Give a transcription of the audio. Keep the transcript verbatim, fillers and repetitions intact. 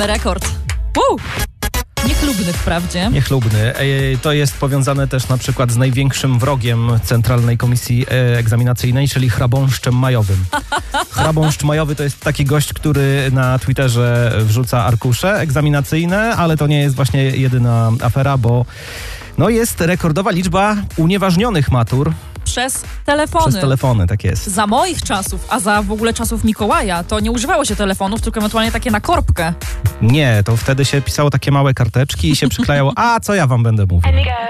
Rekord. Woo! Niechlubny wprawdzie. Niechlubny. To jest powiązane też na przykład z największym wrogiem Centralnej Komisji Egzaminacyjnej, czyli chrabąszczem majowym. Chrabąszcz majowy to jest taki gość, który na Twitterze wrzuca arkusze egzaminacyjne, ale to nie jest właśnie jedyna afera, bo no jest rekordowa liczba unieważnionych matur. Przez telefony. Przez telefony, tak jest. Za moich czasów, a za w ogóle czasów Mikołaja, to nie używało się telefonów, tylko ewentualnie takie na korbkę. Nie, to wtedy się pisało takie małe karteczki i się przyklejało, a co ja wam będę mówił.